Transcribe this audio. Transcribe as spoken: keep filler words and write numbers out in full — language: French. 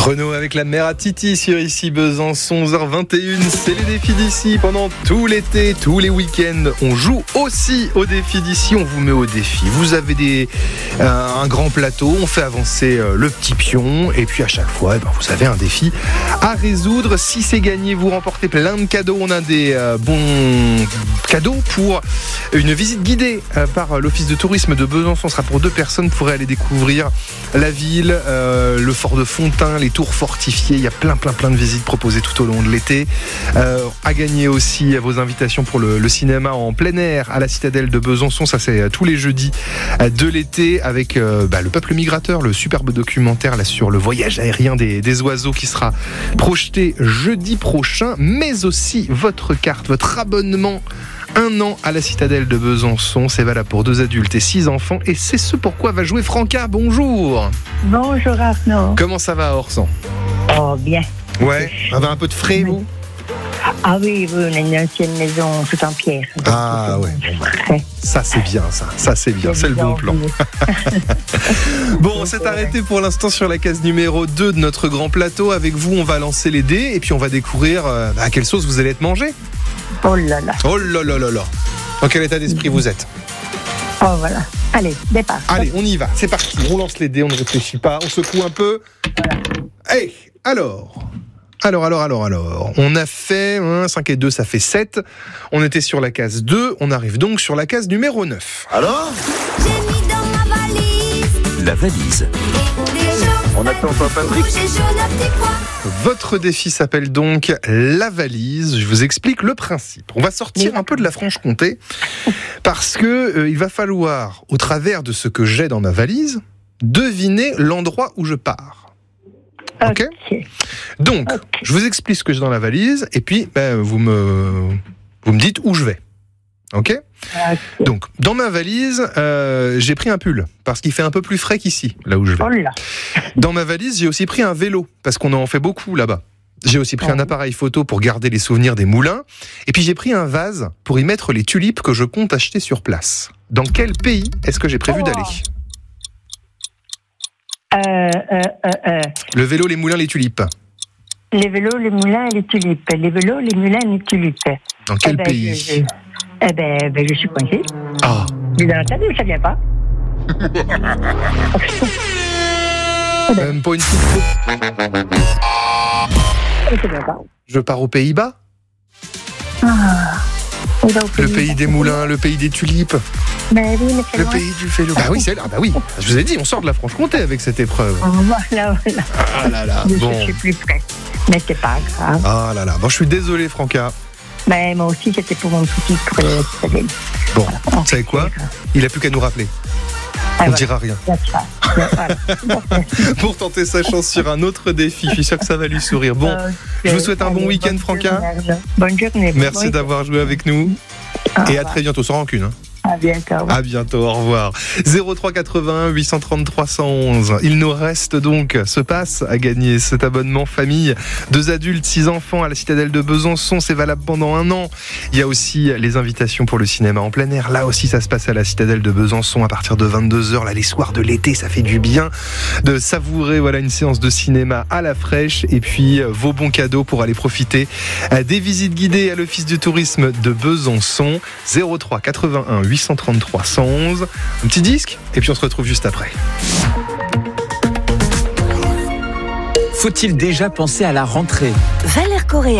Renaud avec la mère à Titi sur ici Besançon, onze heures vingt et une, c'est les défis d'ici. Pendant tout l'été, tous les week-ends, on joue aussi au défi d'ici, on vous met au défi. Vous avez des, euh, un grand plateau, on fait avancer euh, le petit pion, et puis à chaque fois, eh ben, vous avez un défi à résoudre. Si c'est gagné, vous remportez plein de cadeaux. On a des euh, bons cadeaux pour une visite guidée euh, par l'Office de tourisme de Besançon. Ce sera pour deux personnes, vous pourrez aller découvrir la ville, euh, le fort de Fontaine, les tours fortifiées. Il y a plein plein plein de visites proposées tout au long de l'été. Euh, à gagner aussi vos invitations pour le, le cinéma en plein air à la Citadelle de Besançon. Ça c'est tous les jeudis de l'été avec euh, bah, le peuple migrateur, le superbe documentaire là sur le voyage aérien des, des oiseaux qui sera projeté jeudi prochain. Mais aussi votre carte, votre abonnement un an à la Citadelle de Besançon. C'est valable pour deux adultes et six enfants. Et c'est ce pourquoi va jouer Franca. Bonjour. Bonjour Arnaud. Comment ça va à Orsan? Oh, bien. Ouais, vous avez un peu de frais, vous? Ah oui, oui, on a une ancienne maison tout en pierre. Ah ouais, bon, bah, ça c'est bien, ça, ça c'est bien, c'est le bon plan. Bon, on s'est arrêté pour l'instant sur la case numéro deux de notre grand plateau. Avec vous, on va lancer les dés et puis on va découvrir euh, à quelle sauce vous allez être mangé. Oh là là. Oh là là là là. Dans quel état d'esprit vous êtes? Oh voilà. Allez, départ. Allez, on y va, c'est parti. On lance les dés, on ne réfléchit pas, on secoue un peu. Voilà. Hey, alors Alors, alors, alors, alors, on a fait hein, cinq et deux, ça fait sept. On était sur la case deux, on arrive donc sur la case numéro neuf. Alors ? J'ai mis dans ma valise La valise. On attend pas Patrick. rouge et jaune à petits pois. Votre défi s'appelle donc la valise. Je vous explique le principe. On va sortir un peu de la Franche-Comté parce que euh, il va falloir, au travers de ce que j'ai dans ma valise, deviner l'endroit où je pars. Ok ? Ok. Donc, Ok. je vous explique ce que j'ai dans la valise et puis ben, vous me vous me dites où je vais. Ok ? Ok. Donc, dans ma valise, euh, j'ai pris un pull parce qu'il fait un peu plus frais qu'ici, là où je vais. Oh là. Dans ma valise, j'ai aussi pris un vélo parce qu'on en fait beaucoup là-bas. J'ai aussi pris un appareil photo pour garder les souvenirs des moulins. Et puis j'ai pris un vase pour y mettre les tulipes que je compte acheter sur place. Dans quel pays est-ce que j'ai prévu Oh. d'aller ? Euh, euh, euh, euh. Le vélo, les moulins, les tulipes. Les vélos, les moulins et les tulipes. Les vélos, les moulins et les tulipes. Dans quel Eh ben, pays ? je, je- Eh ben, ben, je suis coincée. Ah, Mais dans la tête, ça vient pas. même pas une petite faute. Ça vient pas. Je pars aux Pays-Bas. Ah. On va au Le pays. pays des moulins, le pays des tulipes, Ben oui, mais c'est le loin. pays du vélo. Bah oui, c'est là. Bah oui. Je vous ai dit, on sort de la Franche-Comté avec cette épreuve. Oh, voilà, voilà. Ah là là. Je Bon. suis plus près. Mais c'est pas grave. Ah là là. Bon, je suis désolé, Franca. Ben, moi aussi, c'était pour mon petit pour la citadelle. Bon, vous savez quoi ? Il a plus qu'à nous rappeler. Ah, On voilà. dira rien. That's right. Voilà. Pour tenter sa chance sur un autre défi. Je suis sûr que ça va lui sourire. Bon, Ok. je vous souhaite un bon Allez, week-end, bonne Franca. journée. Bonne journée. Merci Bon d'avoir joué avec nous. week-end. Et à très bientôt, sans rancune. Hein. À bientôt. À bientôt, au revoir. zéro trois quatre-vingt-un huit cent trente trois cent onze. Il nous reste donc ce pass à gagner, cet abonnement famille. Deux adultes, six enfants à la Citadelle de Besançon, c'est valable pendant un an. Il y a aussi les invitations pour le cinéma en plein air. Là aussi, ça se passe à la Citadelle de Besançon à partir de vingt-deux heures. Là, les soirs de l'été, ça fait du bien de savourer voilà, une séance de cinéma à la fraîche. Et puis, vos bons cadeaux pour aller profiter des visites guidées à l'Office du tourisme de Besançon. zéro trois quatre-vingt-un huit cent trente-trois cent onze. Un petit disque et puis on se retrouve juste après. Faut-il déjà penser à la rentrée ? Valère Correa.